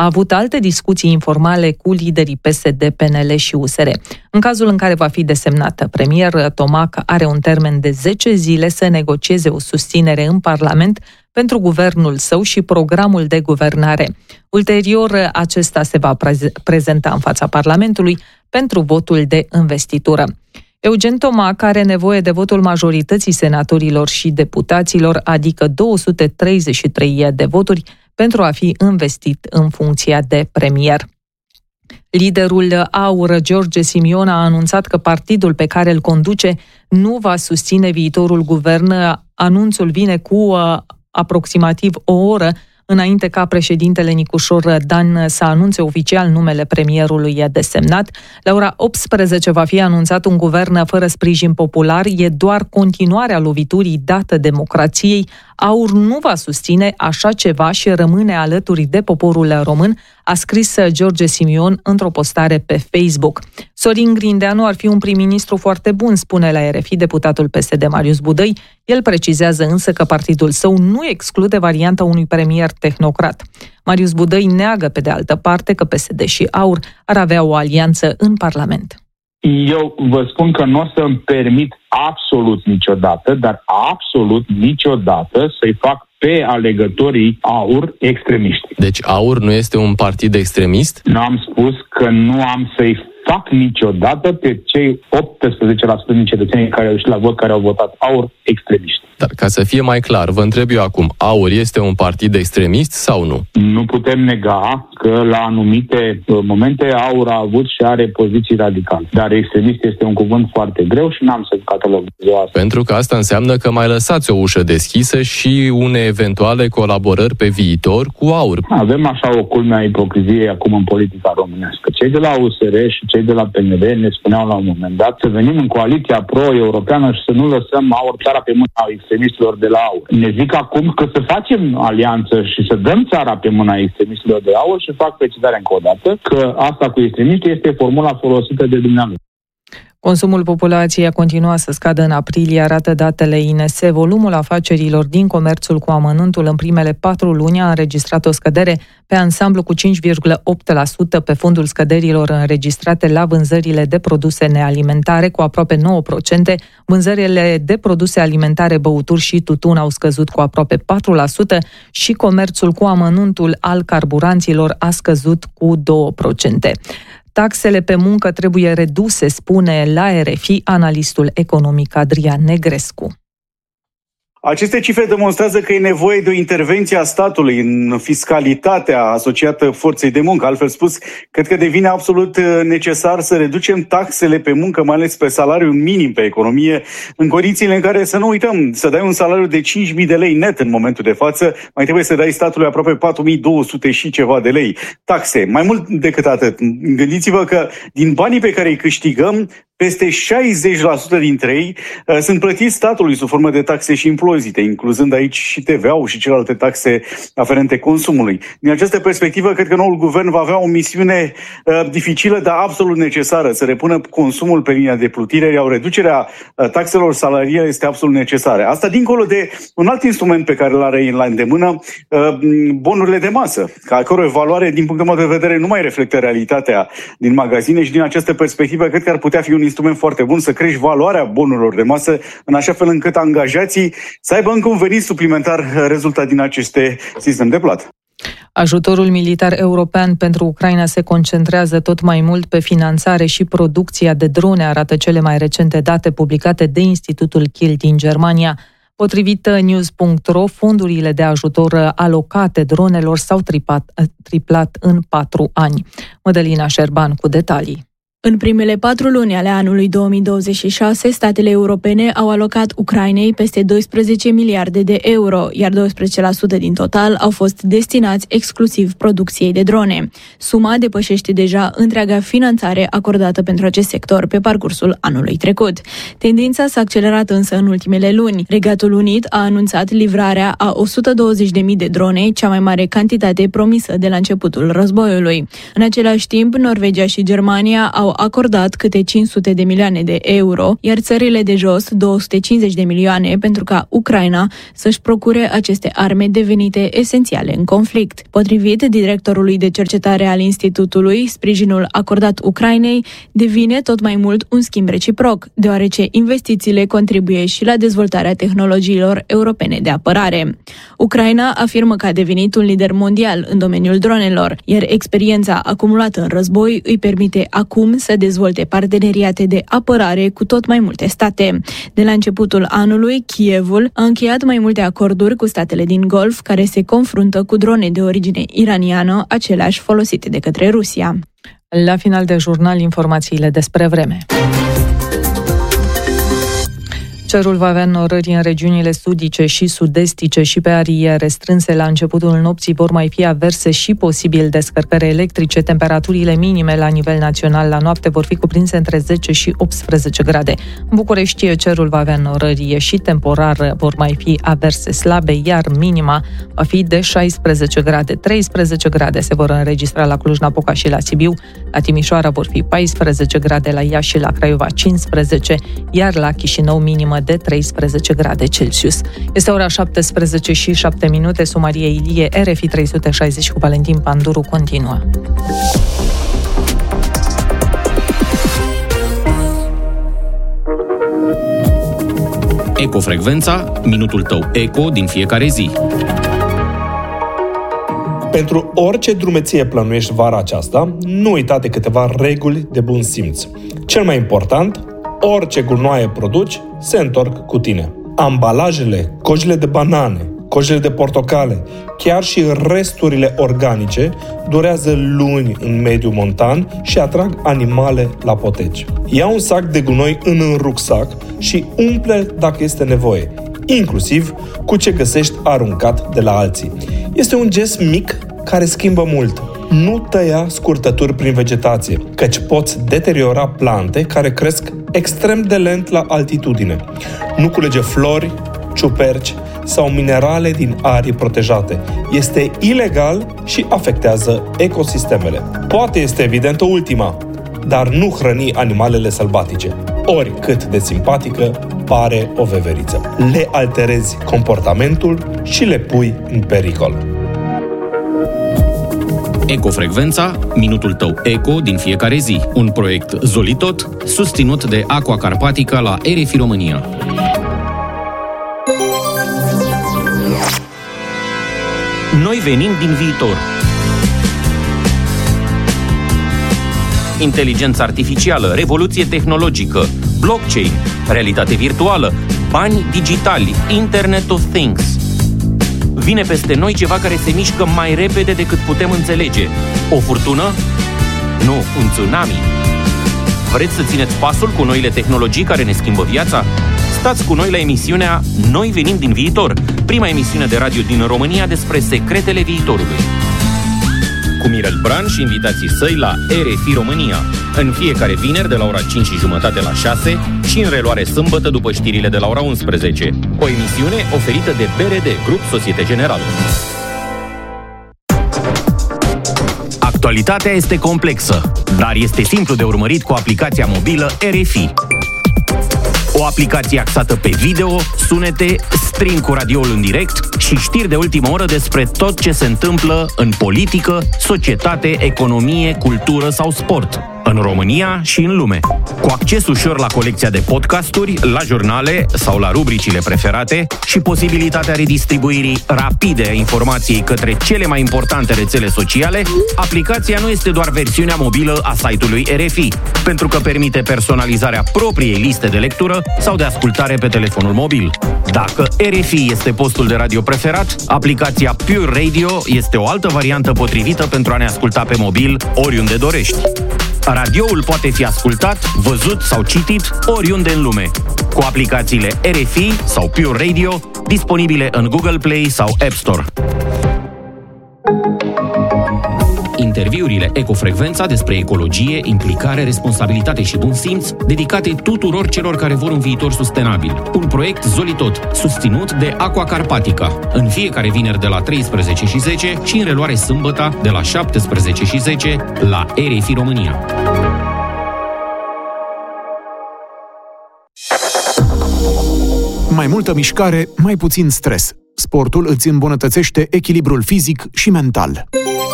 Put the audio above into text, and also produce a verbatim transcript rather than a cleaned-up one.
a avut alte discuții informale cu liderii P S D, P N L și U S R. În cazul în care va fi desemnată premier, Tomac are un termen de zece zile să negocieze o susținere în Parlament pentru guvernul său și programul de guvernare. Ulterior, acesta se va preze- prezenta în fața Parlamentului pentru votul de investitură. Eugen Tomac are nevoie de votul majorității senatorilor și deputaților, adică două sute treizeci și trei de voturi, pentru a fi investit în funcția de premier. Liderul AUR, George Simion, a anunțat că partidul pe care îl conduce nu va susține viitorul guvern. Anunțul vine cu uh, aproximativ o oră înainte ca președintele Nicușor Dan să anunțe oficial numele premierului desemnat. La ora optsprezece va fi anunțat un guvern fără sprijin popular. E doar continuarea loviturii dată democrației. AUR nu va susține așa ceva și rămâne alături de poporul român, a scris George Simion într-o postare pe Facebook. Sorin Grindeanu ar fi un prim-ministru foarte bun, spune la R F I deputatul P S D Marius Budăi. El precizează însă că partidul său nu exclude varianta unui premier tehnocrat. Marius Budăi neagă pe de altă parte că P S D și AUR ar avea o alianță în Parlament. Eu vă spun că nu o să-mi permit absolut niciodată, dar absolut niciodată să-i fac pe alegătorii AUR extremiști. Deci AUR nu este un partid extremist? Nu am spus că nu am să-i fac niciodată pe cei optsprezece la sută din cetățenii care au ieșit la vot, care au votat AUR, extremiști. Dar ca să fie mai clar, vă întreb eu acum, AUR este un partid extremist sau nu? Nu putem nega că la anumite momente AUR a avut și are poziții radicale. Dar extremist este un cuvânt foarte greu și n-am să catalogez asta. Pentru că asta înseamnă că mai lăsați o ușă deschisă și une eventuale colaborări pe viitor cu AUR. Avem așa o culme a ipocriziei acum în politica românească. Cei de la U S R și cei de la P N L ne spuneau la un moment dat să venim în coaliția pro-europeană și să nu lăsăm AUR țara pe mâna extremistilor de la AUR. Ne zic acum că să facem alianță și să dăm țara pe mâna extremistilor de AUR și fac precizarea încă o dată că asta cu extremiști este formula folosită de dumneavoastră. Consumul populației a continuat să scadă în aprilie, arată datele I N S. Volumul afacerilor din comerțul cu amănuntul în primele patru luni a înregistrat o scădere pe ansamblu cu cinci virgulă opt la sută pe fondul scăderilor înregistrate la vânzările de produse nealimentare cu aproape nouă la sută. Vânzările de produse alimentare, băuturi și tutun au scăzut cu aproape patru la sută și comerțul cu amănuntul al carburanților a scăzut cu două la sută. Taxele pe muncă trebuie reduse, spune la R F I analistul economic Adrian Negrescu. Aceste cifre demonstrează că e nevoie de o intervenție a statului în fiscalitatea asociată forței de muncă. Altfel spus, cred că devine absolut necesar să reducem taxele pe muncă, mai ales pe salariul minim pe economie, în condițiile în care, să nu uităm, să dai un salariu de cinci mii de lei net în momentul de față, mai trebuie să dai statului aproape patru mii două sute și ceva de lei taxe. Mai mult decât atât, gândiți-vă că din banii pe care îi câștigăm, peste șaizeci la sută dintre ei uh, sunt plătiți statului sub formă de taxe și impozite, incluzând aici și T V A-ul și celelalte taxe aferente consumului. Din această perspectivă, cred că noul guvern va avea o misiune uh, dificilă, dar absolut necesară, să repună consumul pe linia de plutire, iar reducerea uh, taxelor salariale este absolut necesară. Asta dincolo de un alt instrument pe care îl are la îndemână, uh, bonurile de masă, ca căror valoare, din punctul meu de vedere, nu mai reflectă realitatea din magazine și din această perspectivă, cred că ar putea fi un instrument foarte bun să crești valoarea bonurilor de masă în așa fel încât angajații să aibă încă un venit suplimentar rezultat din aceste sisteme de plată. Ajutorul militar european pentru Ucraina se concentrează tot mai mult pe finanțare și producția de drone, arată cele mai recente date publicate de Institutul Kiel din Germania. Potrivit news punct ro, fondurile de ajutor alocate dronelor s-au tripat, triplat în patru ani. Mădălina Șerban cu detalii. În primele patru luni ale anului două mii douăzeci și șase, statele europene au alocat Ucrainei peste doisprezece miliarde de euro, iar doisprezece la sută din total au fost destinați exclusiv producției de drone. Suma depășește deja întreaga finanțare acordată pentru acest sector pe parcursul anului trecut. Tendința s-a accelerat însă în ultimele luni. Regatul Unit a anunțat livrarea a o sută douăzeci de mii de drone, cea mai mare cantitate promisă de la începutul războiului. În același timp, Norvegia și Germania au au acordat câte cinci sute de milioane de euro, iar țările de jos două sute cincizeci de milioane pentru ca Ucraina să-și procure aceste arme devenite esențiale în conflict. Potrivit directorului de cercetare al institutului, sprijinul acordat Ucrainei devine tot mai mult un schimb reciproc, deoarece investițiile contribuie și la dezvoltarea tehnologiilor europene de apărare. Ucraina afirmă că a devenit un lider mondial în domeniul dronelor, iar experiența acumulată în război îi permite acum să dezvolte parteneriate de apărare cu tot mai multe state. De la începutul anului, Kievul a încheiat mai multe acorduri cu statele din Golf care se confruntă cu drone de origine iraniană, aceleași folosite de către Rusia. La final de jurnal, informațiile despre vreme. Cerul va avea norări în regiunile sudice și sud-estice și pe arii restrânse. La începutul nopții vor mai fi averse și posibil descărcări electrice. Temperaturile minime la nivel național la noapte vor fi cuprinse între zece și optsprezece grade. În București cerul va avea norări și temporar vor mai fi averse slabe, iar minima va fi de șaisprezece grade. treisprezece grade se vor înregistra la Cluj-Napoca și la Sibiu. La Timișoara vor fi paisprezece grade, la Iași și la Craiova cincisprezece, iar la Chișinău minimă de treisprezece grade Celsius. Este ora șaptesprezece și șapte minute. Sumarie Ilie, R F I trei sute șaizeci cu Valentin Panduru continuă. Ecofrecvența, minutul tău eco din fiecare zi. Pentru orice drumeție plănuiești vara aceasta, nu uita de câteva reguli de bun simț. Cel mai important, orice gunoaie produci, se întorc cu tine. Ambalajele, cojile de banane, cojile de portocale, chiar și resturile organice durează luni în mediul montan și atrag animale la poteci. Ia un sac de gunoi în rucsac și umple dacă este nevoie, inclusiv cu ce găsești aruncat de la alții. Este un gest mic care schimbă mult. Nu tăia scurtături prin vegetație, căci poți deteriora plante care cresc extrem de lent la altitudine. Nu culege flori, ciuperci sau minerale din arii protejate. Este ilegal și afectează ecosistemele. Poate este evidentă ultima, dar nu hrăni animalele sălbatice. Oricât de simpatică pare o veveriță. Le alterezi comportamentul și le pui în pericol. Ecofrecvența, minutul tău eco din fiecare zi. Un proiect Zolitot, susținut de Aqua Carpatica la R F I România. Noi venim din viitor. Inteligență artificială, revoluție tehnologică, blockchain, realitate virtuală, bani digitali, Internet of Things. Vine peste noi ceva care se mișcă mai repede decât putem înțelege. O furtună? Nu, un tsunami. Vreți să țineți pasul cu noile tehnologii care ne schimbă viața? Stați cu noi la emisiunea Noi venim din viitor, prima emisiune de radio din România despre secretele viitorului. Cu Mirel Bran și invitații săi la R F I România, în fiecare vineri de la ora cinci și jumătate la șase și în reluare sâmbătă după știrile de la ora unsprezece. O emisiune oferită de B R D, Grup Societe Generală. Actualitatea este complexă, dar este simplu de urmărit cu aplicația mobilă R F I. O aplicație axată pe video, sunete, stream cu radioul în direct și știri de ultimă oră despre tot ce se întâmplă în politică, societate, economie, cultură sau sport, în România și în lume. Cu acces ușor la colecția de podcasturi, la jurnale sau la rubricile preferate și posibilitatea redistribuirii rapide a informației către cele mai importante rețele sociale, aplicația nu este doar versiunea mobilă a site-ului R F I, pentru că permite personalizarea propriei liste de lectură sau de ascultare pe telefonul mobil. Dacă R F I este postul de radio preferat, aplicația Pure Radio este o altă variantă potrivită pentru a ne asculta pe mobil oriunde dorești. Radioul poate fi ascultat, văzut sau citit oriunde în lume, cu aplicațiile R F I sau Pure Radio, disponibile în Google Play sau App Store. Interviurile Ecofrecvența despre ecologie, implicare, responsabilitate și bun simț, dedicate tuturor celor care vor un viitor sustenabil. Un proiect Zolitot, susținut de Aqua Carpatica, în fiecare vineri de la treisprezece și zece și în reluare sâmbătă de la șaptesprezece și zece la R F I România. Mai multă mișcare, mai puțin stres. Sportul îți îmbunătățește echilibrul fizic și mental.